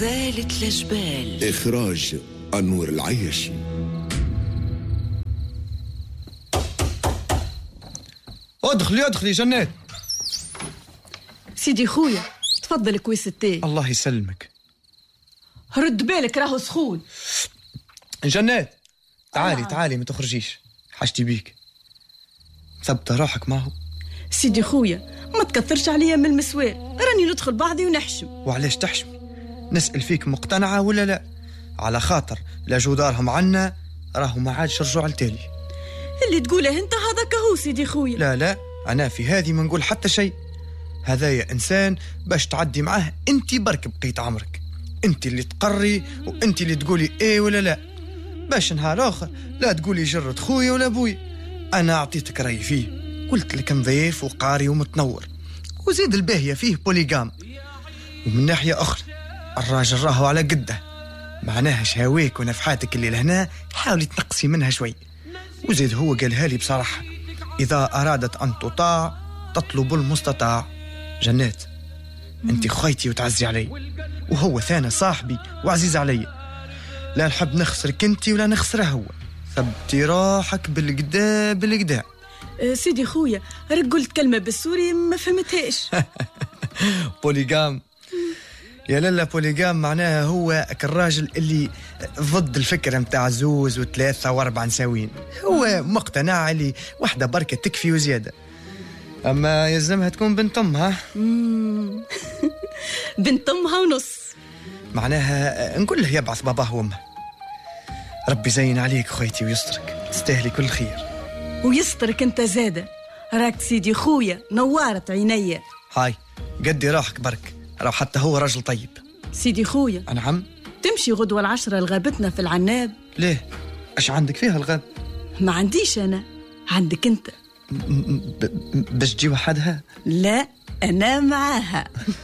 زالت الجبال. إخراج أنور العياشي. ادخلي جنات. سيدي خويا تفضل كويس التاي. الله يسلمك. رد بالك راهو سخون. جنات تعالي ما تخرجيش، حاجتي بيك. ثبت روحك معه. سيدي خويا ما تكثرش عليا من المسوار، راني ندخل بعضي ونحشم. وعلاش تحشمي؟ نسأل فيك مقتنعة ولا لا؟ على خاطر لا جدارهم عنا راهو ما عادش رجوع التالي. اللي تقوله انت هذاك هو سيدي خويا. لا انا في هذه ما نقول حتى شيء. هذايا انسان باش تعدي معاه انت برك بقيت عمرك، انت اللي تقري وانت اللي تقولي ايه ولا لا، باش نهار اخر لا تقولي جرد خويا ولا ابوي. انا اعطيتك رايي فيه، قلت لك نظيف وقاري ومتنور، وزيد الباهيه فيه بوليغام. ومن ناحيه اخرى الراجل راهو على قده، معناها شهويك ونفحاتك اللي لهنا حاولي تنقصي منها شوي. وزيد هو قالها لي بصراحه، اذا ارادت ان تطاع تطلب المستطاع. جنات انت خيتي وتعزي علي، وهو ثاني صاحبي وعزيز علي، لا نحب نخسرك انت ولا نخسره هو. ثبتي روحك بالقدا. سيدي خويا راك قلت كلمه بالسوري ما فهمتهاش. بوليغام يا لالا، بوليغام معناها هو الراجل اللي ضد الفكره متاع زوز وثلاثه واربعه نساوين، هو مقتنع اللي واحده بركه تكفي وزياده، اما يلزمها تكون بنت امها. بنت امها ونص، معناها نقول له يبعث باباه وامه. ربي زين عليك خويتي ويسترك، تستاهلي كل خير. ويسترك انت زاده، راك سيدي خويا نورت عينيا. هاي قدي راحك برك، راه حتى هو راجل طيب. سيدي خويا نعم. تمشي غدوة 10 لغابتنا في العناب. ليه؟ اش عندك فيها الغاب؟ ما عنديش انا، عندك انت. باش تجي وحدها؟ لا انا معاها.